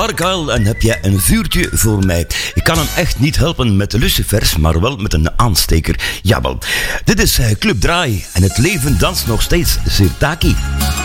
Mark en heb jij een vuurtje voor mij? Ik kan hem echt niet helpen met de lucifers, maar wel met een aansteker. Jawel. Dit is Club Draai en het leven danst nog steeds Sirtaki.